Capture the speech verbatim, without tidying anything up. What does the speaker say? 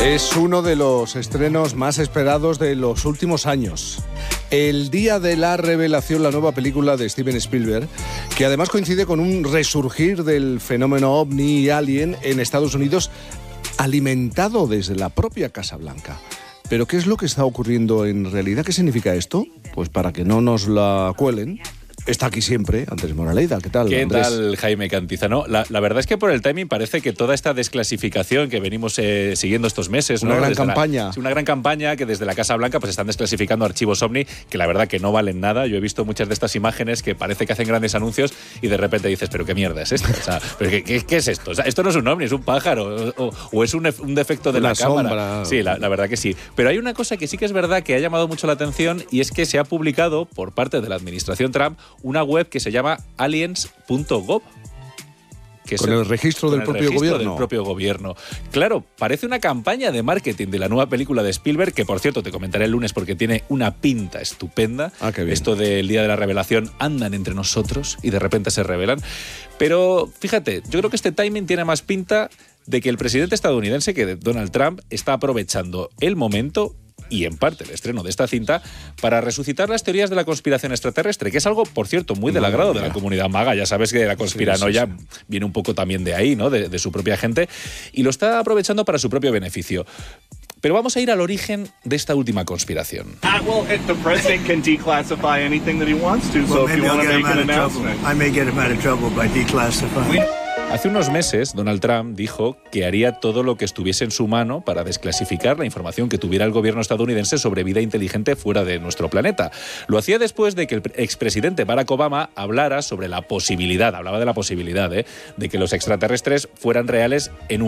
Es uno de los estrenos más esperados de los últimos años. El día de la revelación, la nueva película de Steven Spielberg, que además coincide con un resurgir del fenómeno ovni y alien en Estados Unidos, alimentado desde la propia Casa Blanca. ¿Pero qué es lo que está ocurriendo en realidad? ¿Qué significa esto? Pues para que no nos la cuelen, está aquí siempre Andrés Moraleida. ¿Qué tal, ¿Qué Andrés? tal, Jaime Cantizano? La, la verdad es que por el timing parece que toda esta desclasificación que venimos eh, siguiendo estos meses... Una ¿no? gran Desde campaña. La, una gran campaña que desde la Casa Blanca pues están desclasificando archivos OVNI que la verdad que no valen nada. Yo he visto muchas de estas imágenes que parece que hacen grandes anuncios y de repente dices, ¿pero qué mierda es esto? O sea, ¿pero qué, qué, qué es esto? O sea, esto no es un OVNI, es un pájaro o, o es un, un defecto de una la sombra. cámara. Sí, la, la verdad que sí. Pero hay una cosa que sí que es verdad que ha llamado mucho la atención y es que se ha publicado por parte de la administración Trump una web que se llama aliens punto gov. Que con es el, el registro con del el propio registro gobierno. del propio gobierno. Claro, parece una campaña de marketing de la nueva película de Spielberg, que por cierto te comentaré el lunes porque tiene una pinta estupenda. Ah, qué bien. Esto del día de la revelación, andan entre nosotros y de repente se revelan. Pero fíjate, yo creo que este timing tiene más pinta de que el presidente estadounidense, que Donald Trump, está aprovechando el momento y en parte el estreno de esta cinta para resucitar las teorías de la conspiración extraterrestre, que es algo, por cierto, muy del agrado de la comunidad maga. Ya sabes que la conspiranoia sí, sí, sí. viene un poco también de ahí, ¿no? De, de su propia gente, y lo está aprovechando para su propio beneficio. Pero vamos a ir al origen de esta última conspiración. Hace unos meses, Donald Trump dijo que haría todo lo que estuviese en su mano para desclasificar la información que tuviera el gobierno estadounidense sobre vida inteligente fuera de nuestro planeta. Lo hacía después de que el expresidente Barack Obama hablara sobre la posibilidad, hablaba de la posibilidad, ¿eh? de que los extraterrestres fueran reales en un